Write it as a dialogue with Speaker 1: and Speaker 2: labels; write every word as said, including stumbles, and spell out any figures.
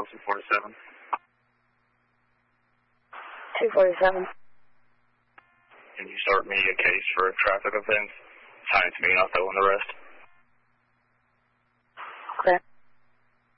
Speaker 1: two forty-seven.
Speaker 2: two forty-seven.
Speaker 1: Can you start me a case for a traffic offense? Sign it to me and I'll fill in the rest.